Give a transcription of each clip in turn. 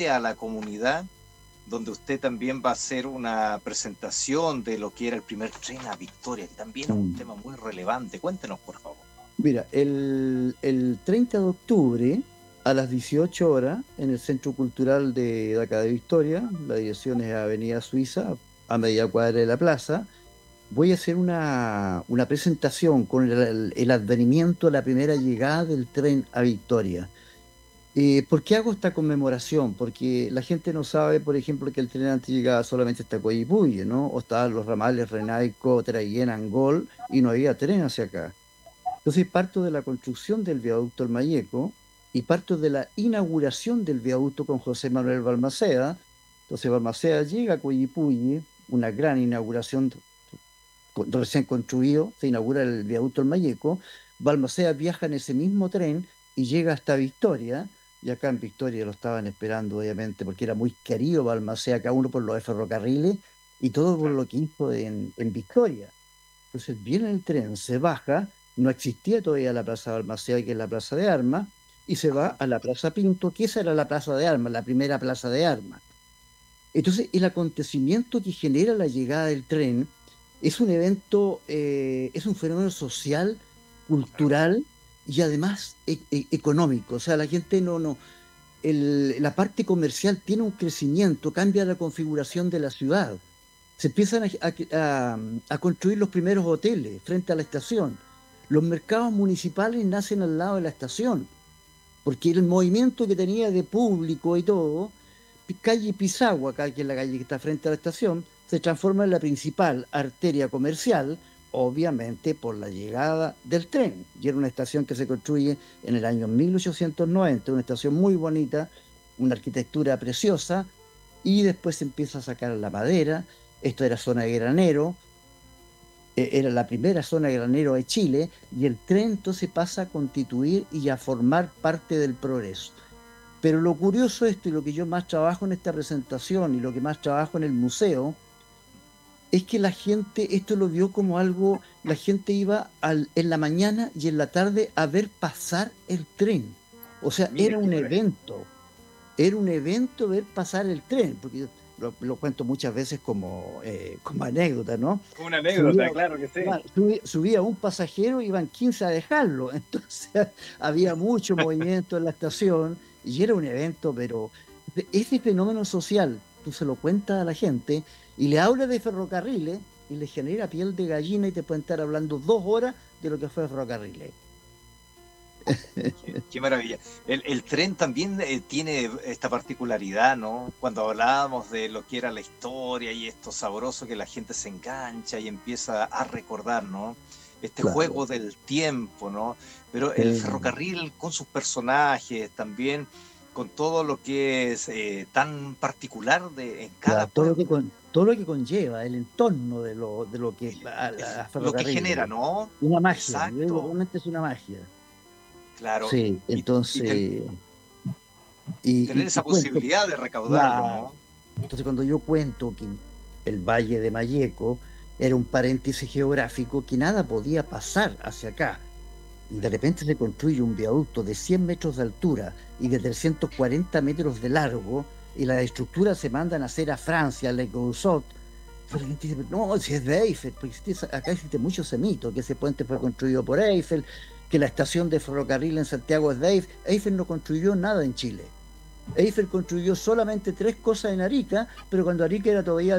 invite a la comunidad, donde usted también va a hacer una presentación de lo que era el primer tren a Victoria, que también es un tema muy relevante. Cuéntenos, por favor. Mira, el 30 de octubre a las 18 horas en el Centro Cultural de acá de Victoria, la dirección es Avenida Suiza, a media cuadra de la plaza, voy a hacer una presentación con el advenimiento de la primera llegada del tren a Victoria. ¿Por qué hago esta conmemoración? Porque la gente no sabe, por ejemplo, que el tren antes llegaba solamente hasta Coyipulli, ¿no? O estaban los ramales Renaico, Traiguén, Angol, y no había tren hacia acá. Entonces parto de la construcción del viaducto El Mayeco y parto de la inauguración del viaducto con José Manuel Balmaceda. Entonces Balmaceda llega a Coyipulli, una gran inauguración, recién construido, se inaugura el viaducto El Mayeco. Balmaceda viaja en ese mismo tren y llega hasta Victoria, y acá en Victoria lo estaban esperando, obviamente, porque era muy querido Balmaceda, cada uno por lo de ferrocarriles y todo por lo que hizo en Victoria. Entonces viene el tren, se baja, no existía todavía la Plaza de Balmaceda, que es la Plaza de Armas, y se va a la Plaza Pinto, que esa era la Plaza de Armas, la primera Plaza de Armas. Entonces, el acontecimiento que genera la llegada del tren es un evento, es un fenómeno social, cultural y además económico. O sea, la gente la parte comercial tiene un crecimiento, cambia la configuración de la ciudad. Se empiezan a construir los primeros hoteles frente a la estación. Los mercados municipales nacen al lado de la estación, porque el movimiento que tenía de público y todo, calle Pisagua, acá, que es la calle que está frente a la estación, se transforma en la principal arteria comercial, obviamente por la llegada del tren. Y era una estación que se construye en el año 1890, una estación muy bonita, una arquitectura preciosa, y después se empieza a sacar la madera. Esto era zona de granero, era la primera zona de granero de Chile, y el tren entonces pasa a constituir y a formar parte del progreso. Pero lo curioso esto y lo que yo más trabajo en esta presentación y lo que más trabajo en el museo es que la gente, esto lo vio como algo, la gente iba en la mañana y en la tarde a ver pasar el tren. O sea, Mire qué maravilla. era un evento ver pasar el tren, porque yo lo cuento muchas veces como anécdota, ¿no? Una Subía, anécdota, claro que sí. claro, subía un pasajero, iban 15 a dejarlo, entonces había mucho movimiento en la estación y era un evento, pero ese fenómeno social, tú se lo cuentas a la gente y le hablas de ferrocarriles y le genera piel de gallina y te pueden estar hablando 2 horas de lo que fue ferrocarriles. Qué maravilla. El tren también tiene esta particularidad, ¿no? Cuando hablábamos de lo que era la historia y esto sabroso que la gente se engancha y empieza a recordar, ¿no? Este Claro. juego del tiempo, ¿no? Pero el Eh, ferrocarril con sus personajes también, con todo lo que es tan particular en cada claro, pueblo. todo lo que conlleva, el entorno de lo que a Lo que genera, ferrocarriles. ¿no? Una magia, yo digo, Exacto, realmente es una magia. claro. Sí, Y, y entonces, tener y esa cuento, posibilidad de recaudarlo, claro. ¿no? Entonces cuando yo cuento que el Valle de Mayeco era un paréntesis geográfico que nada podía pasar hacia acá, y de repente se construye un viaducto de 100 metros de altura y de 340 metros de largo, y las estructuras se mandan a hacer a Francia, a Le Creusot. Pero la gente dice, no, si es de Eiffel, porque acá existe mucho ese mito, que ese puente fue construido por Eiffel, que la estación de ferrocarril en Santiago es de Eiffel. Eiffel no construyó nada en Chile. Eiffel construyó solamente 3 cosas en Arica, pero cuando Arica era todavía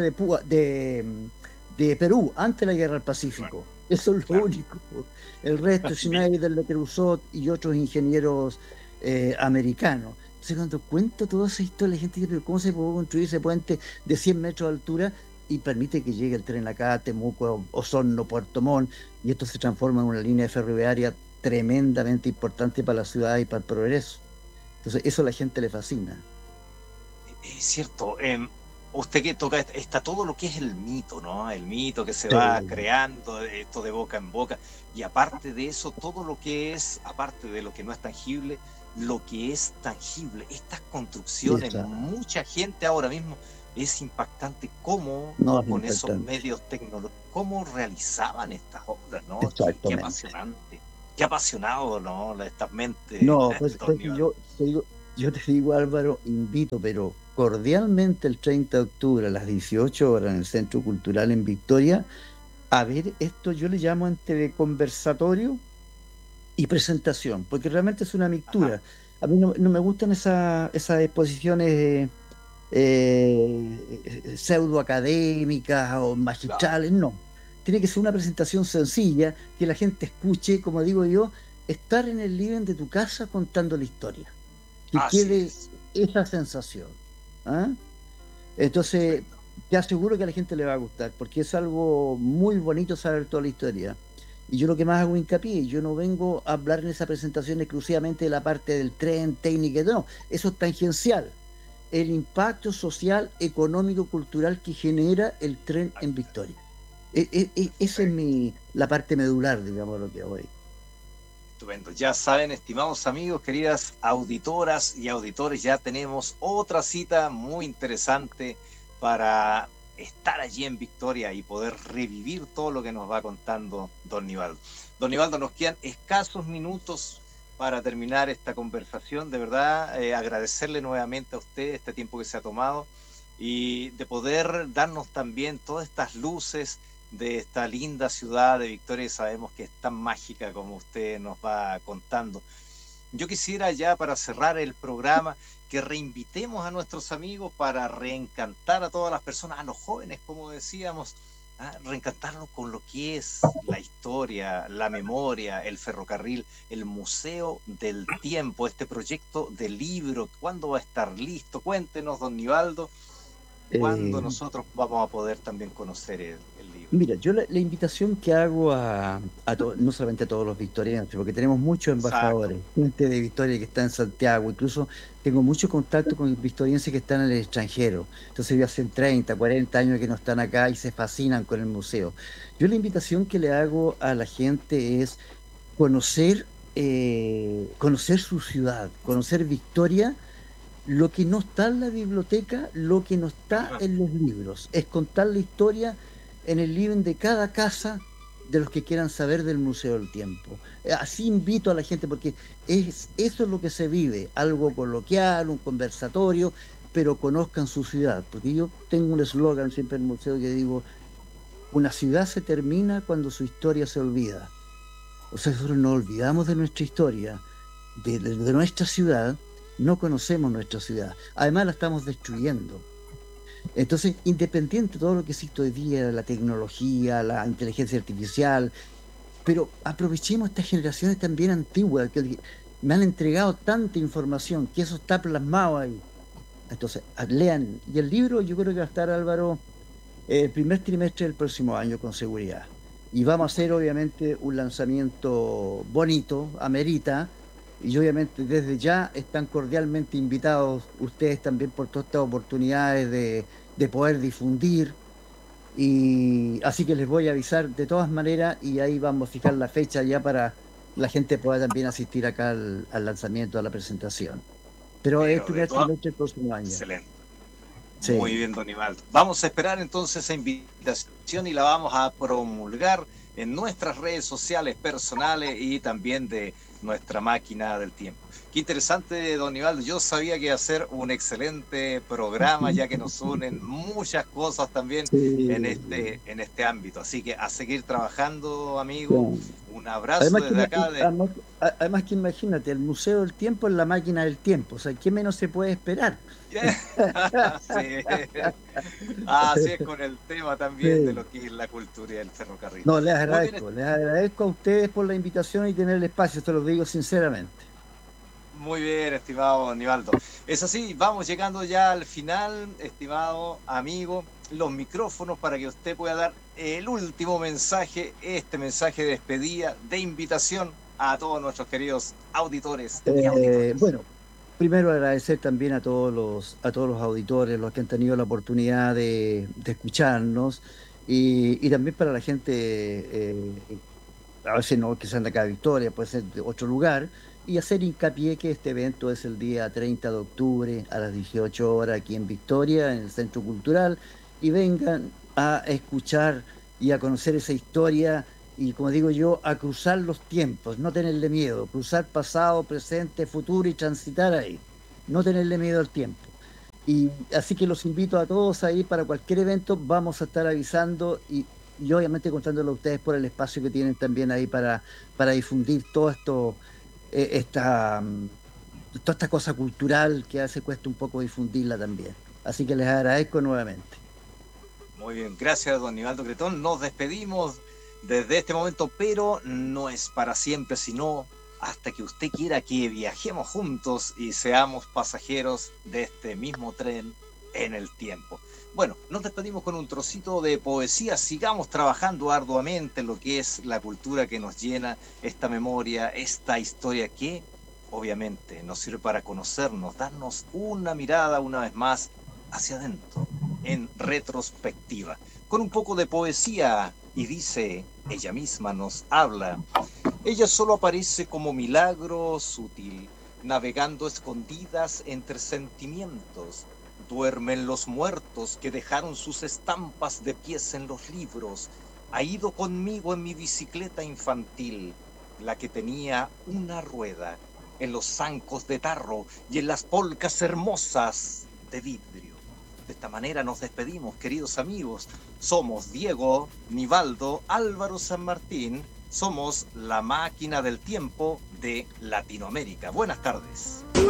de Perú, antes de la Guerra del Claro, Pacífico. Eso es lo claro. único. El resto, Schneider, Le Creusot y otros ingenieros americanos. Entonces, cuando cuento toda esa historia, la gente dice, pero ¿cómo se puede construir ese puente de 100 metros de altura y permite que llegue el tren acá a Temuco, Osorno, Puerto Montt, y esto se transforma en una línea ferroviaria tremendamente importante para la ciudad y para el progreso? Entonces, eso a la gente le fascina. Es cierto, usted que toca, está todo lo que es el mito, ¿no? El mito que se va Sí, creando, esto de boca en boca, y aparte de eso, todo lo que es, aparte de lo que no es tangible, lo que es tangible, estas construcciones, esa, mucha gente ahora mismo es impactante cómo no es con esos impactante. medios tecnológicos, cómo realizaban estas obras, ¿no? Exactamente. Qué apasionado, ¿no? Estas mentes, No, pues don Iván. yo te digo, Yo te digo, Álvaro, invito, pero cordialmente el 30 de octubre a las 18 horas en el Centro Cultural en Victoria, a ver esto yo le llamo entre conversatorio y presentación, porque realmente es una Ajá, mixtura. A mí no me gustan esas exposiciones pseudo académicas o claro. magistrales, no. Tiene que ser una presentación sencilla, que la gente escuche, como digo yo, estar en el living de tu casa contando la historia, que Así quede es. esa sensación. ¿Ah? Entonces, Estupendo. te aseguro que a la gente le va a gustar, porque es algo muy bonito saber toda la historia. Y yo lo que más hago hincapié, yo no vengo a hablar en esa presentación exclusivamente de la parte del tren, técnica, no, eso es tangencial. El impacto social, económico, cultural que genera el tren en Victoria. Esa es Perfecto. la parte medular, digamos, lo que voy. Estupendo. Ya saben, estimados amigos, queridas auditoras y auditores, ya tenemos otra cita muy interesante para estar allí en Victoria y poder revivir todo lo que nos va contando don Nivaldo. Don Nivaldo, nos quedan escasos minutos para terminar esta conversación. De verdad, agradecerle nuevamente a usted este tiempo que se ha tomado y de poder darnos también todas estas luces de esta linda ciudad de Victoria, y sabemos que es tan mágica como usted nos va contando. Yo quisiera ya para cerrar el programa que reinvitemos a nuestros amigos para reencantar a todas las personas, a los jóvenes, como decíamos, reencantarlos con lo que es la historia, la memoria, el ferrocarril, el Museo del Tiempo, este proyecto de libro. ¿Cuándo va a estar listo? Cuéntenos, don Nivaldo, cuándo Eh, nosotros vamos a poder también conocer el libro. Mira, yo la invitación que hago no solamente a todos los victorianos, porque tenemos muchos Exacto. embajadores, gente de Victoria que está en Santiago, incluso tengo mucho contacto con victorienses que están en el extranjero. Entonces, ya hacen 30, 40 años que no están acá y se fascinan con el museo. Yo la invitación que le hago a la gente es conocer, conocer su ciudad, conocer Victoria, lo que no está en la biblioteca, lo que no está Ajá. en los libros, es contar la historia en el living de cada casa de los que quieran saber del Museo del Tiempo. Así invito a la gente, porque eso es lo que se vive, algo coloquial, un conversatorio, pero conozcan su ciudad, porque yo tengo un eslogan siempre en el museo que digo, una ciudad se termina cuando su historia se olvida. O sea, nosotros nos olvidamos de nuestra historia, de nuestra ciudad, no conocemos nuestra ciudad. Además, la estamos destruyendo. Entonces, independiente de todo lo que existe hoy día, la tecnología, la inteligencia artificial, pero aprovechemos estas generaciones también antiguas, que me han entregado tanta información, que eso está plasmado ahí. Entonces, lean. Y el libro yo creo que va a estar, Álvaro, el primer trimestre del próximo año, con seguridad. Y vamos a Muy hacer, bien. obviamente, un lanzamiento bonito, amerita, y obviamente desde ya están cordialmente invitados ustedes también por todas estas oportunidades de poder difundir. Y así que les voy a avisar de todas maneras y ahí vamos a fijar la fecha ya para la gente pueda también asistir acá al lanzamiento, a la presentación. Pero es el Pero de primer todo, trimestre del próximo año. excelente. Muy Sí. bien, don Ivaldo. Vamos a esperar entonces esa invitación y la vamos a promulgar en nuestras redes sociales personales y también de nuestra máquina del tiempo. Qué interesante, don Ivaldo. Yo sabía que iba a ser un excelente programa, ya que nos unen muchas cosas también Sí. en este ámbito. Así que a seguir trabajando, amigo. Sí. Un abrazo Además que, desde acá. además que imagínate, el Museo del Tiempo es la máquina del tiempo, o sea, ¿qué menos se puede esperar? Sí. Así es con el tema también de Sí. lo que es la cultura y el ferrocarril. No, Muy bien, les agradezco a ustedes por la invitación y tener el espacio, te lo digo sinceramente. muy bien, estimado Nivaldo. Es así, vamos llegando ya al final, estimado amigo. Los micrófonos para que usted pueda dar el último mensaje, este mensaje de despedida, de invitación a todos nuestros queridos auditores y auditoras. Bueno, primero agradecer también a todos los auditores, los que han tenido la oportunidad de escucharnos y también para la gente, a veces no que sean de acá de Victoria, puede ser de otro lugar, y hacer hincapié que este evento es el día 30 de octubre a las 18 horas aquí en Victoria, en el Centro Cultural, y vengan a escuchar y a conocer esa historia y, como digo yo, a cruzar los tiempos, no tenerle miedo, cruzar pasado, presente, futuro y transitar ahí. no tenerle miedo al tiempo. Y así que los invito a todos ahí para cualquier evento, vamos a estar avisando y obviamente contándolo a ustedes por el espacio que tienen también ahí para difundir todo esto, toda esta cosa cultural que hace cuesta un poco difundirla también. Así que les agradezco nuevamente. Muy bien, gracias don Nivaldo Cretón. Nos despedimos desde este momento, pero no es para siempre, sino hasta que usted quiera que viajemos juntos y seamos pasajeros de este mismo tren en el tiempo. Bueno, nos despedimos con un trocito de poesía. Sigamos trabajando arduamente en lo que es la cultura que nos llena, esta memoria, esta historia que obviamente nos sirve para conocernos, darnos una mirada una vez más hacia adentro, en retrospectiva, con un poco de poesía. Y dice, ella misma nos habla, ella solo aparece como milagro sutil, navegando escondidas entre sentimientos. Duermen los muertos que dejaron sus estampas de pies en los libros. Ha ido conmigo en mi bicicleta infantil, la que tenía una rueda, en los zancos de tarro y en las polcas hermosas de vidrio. De esta manera nos despedimos, queridos amigos. Somos Diego, Nivaldo, Álvaro San Martín. Somos la máquina del tiempo de Latinoamérica. Buenas tardes.